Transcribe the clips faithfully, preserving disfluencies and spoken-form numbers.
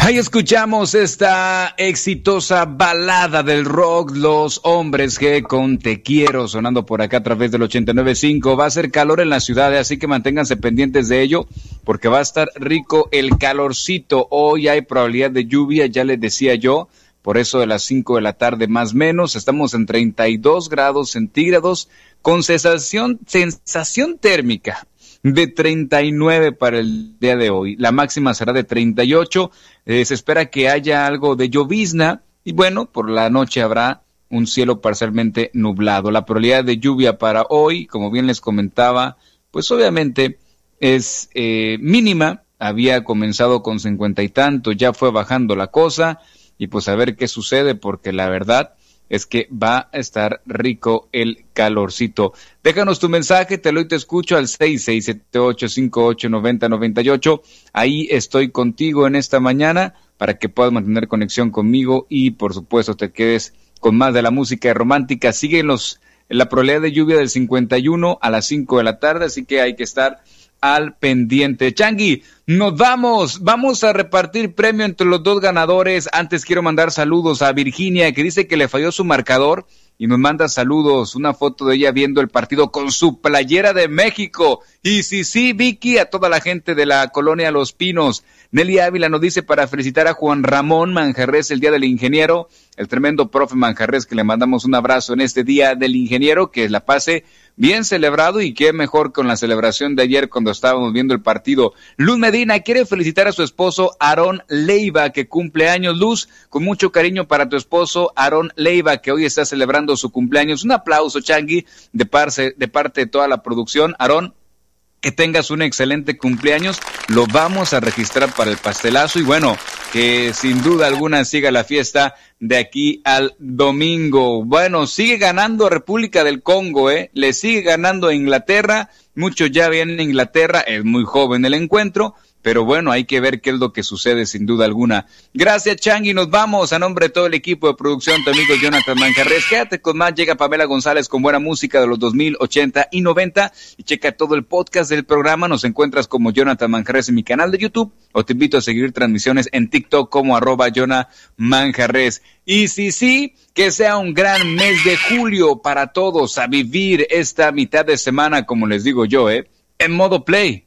Ahí escuchamos esta exitosa balada del rock, Los Hombres G con Te Quiero, sonando por acá a través del ochenta y nueve punto cinco. Va a ser calor en la ciudad, así que manténganse pendientes de ello, porque va a estar rico el calorcito. Hoy hay probabilidad de lluvia, ya les decía yo, por eso de las cinco de la tarde más o menos. Estamos en treinta y dos grados centígrados, con sensación, sensación térmica de treinta y nueve para el día de hoy. La máxima será de treinta y ocho. Eh, se espera que haya algo de llovizna y bueno, por la noche habrá un cielo parcialmente nublado. La probabilidad de lluvia para hoy, como bien les comentaba, pues obviamente es eh, mínima. Había comenzado con cincuenta y tanto, ya fue bajando la cosa y pues a ver qué sucede, porque la verdad es que va a estar rico el calorcito. Déjanos tu mensaje, te lo y te escucho al seis seis siete ocho cinco ocho nueve cero nueve ocho. Ahí estoy contigo en esta mañana para que puedas mantener conexión conmigo y por supuesto te quedes con más de la música romántica. Siguen los, la probabilidad de lluvia del cincuenta y uno a las cinco de la tarde, así que hay que estar al pendiente. Changi, nos vamos, vamos a repartir premio entre los dos ganadores. Antes quiero mandar saludos a Virginia, que dice que le falló su marcador y nos manda saludos, una foto de ella viendo el partido con su playera de México. Y sí, sí, Vicky, a toda la gente de la colonia Los Pinos. Nelly Ávila nos dice para felicitar a Juan Ramón Manjarres el Día del Ingeniero, el tremendo profe Manjarres, que le mandamos un abrazo en este Día del Ingeniero, que la pase bien celebrado y qué mejor con la celebración de ayer cuando estábamos viendo el partido. Luz Medina quiere felicitar a su esposo Aarón Leiva, que cumple años. Luz, con mucho cariño para tu esposo Aarón Leiva, que hoy está celebrando su cumpleaños. Un aplauso, Changi, de parte, de parte de toda la producción. Aarón, que tengas un excelente cumpleaños, lo vamos a registrar para el pastelazo y bueno, que sin duda alguna siga la fiesta de aquí al domingo. Bueno, sigue ganando República del Congo, ¿eh? Le sigue ganando a Inglaterra, muchos ya vienen a Inglaterra, es muy joven el encuentro, pero bueno, hay que ver qué es lo que sucede sin duda alguna. Gracias, Changi, nos vamos. A nombre de todo el equipo de producción, tu amigo Jonathan Manjarres. Quédate con más, llega Pamela González con buena música de los dos mil, ochenta y noventa. Y checa todo el podcast del programa, nos encuentras como Jonathan Manjarres en mi canal de YouTube, o te invito a seguir transmisiones en TikTok como arroba Jonah Manjarres. Y sí, sí, que sea un gran mes de julio para todos, a vivir esta mitad de semana, como les digo yo, ¿eh? En modo play.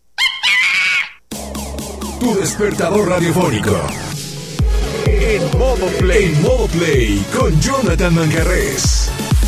Tu despertador radiofónico. En modo play. En modo play con Jonathan Manjarres.